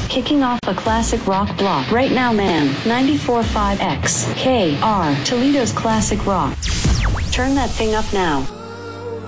kicking off a classic rock block right now, man. 94.5 XKR, Toledo's classic rock. Turn that thing up now.